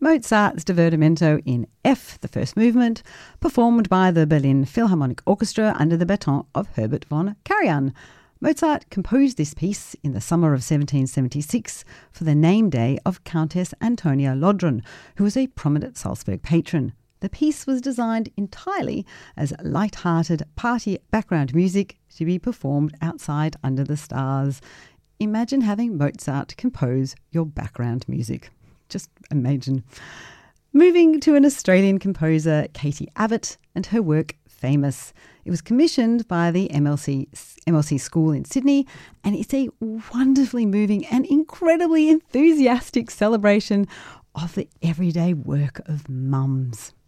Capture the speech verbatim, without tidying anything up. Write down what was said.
Mozart's Divertimento in F, the first movement, performed by the Berlin Philharmonic Orchestra under the baton of Herbert von Karajan. Mozart composed this piece in the summer of seventeen seventy-six for the name day of Countess Antonia Lodron, who was a prominent Salzburg patron. The piece was designed entirely as light-hearted party background music to be performed outside under the stars. Imagine having Mozart compose your background music. Just imagine. Moving to an Australian composer, Katie Abbott, and her work Famous. It was commissioned by the M L C, M L C School in Sydney, and it's a wonderfully moving and incredibly enthusiastic celebration of the everyday work of mums.